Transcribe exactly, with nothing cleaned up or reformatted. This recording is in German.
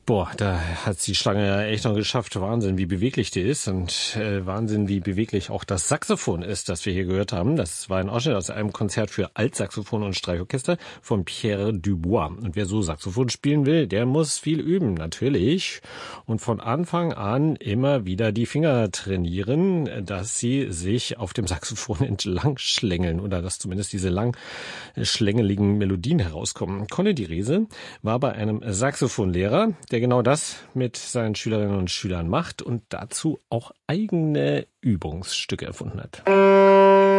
Boah, da hat die Schlange ja echt noch geschafft. Wahnsinn, wie beweglich die ist und äh, Wahnsinn, wie beweglich auch das Saxophon ist, das wir hier gehört haben. Das war ein Ausschnitt aus einem Konzert für Altsaxophon und Streichorchester von Pierre Dubois. Und wer so Saxophon spielen will, der muss viel üben, natürlich. Und von Anfang an immer wieder die Finger trainieren, dass sie sich auf dem Saxophon entlang schlängeln oder dass zumindest diese lang schlängeligen Melodien herauskommen. Conny Riese war bei einem Saxophonlehrer, der genau das mit seinen Schülerinnen und Schülern macht und dazu auch eigene Übungsstücke erfunden hat.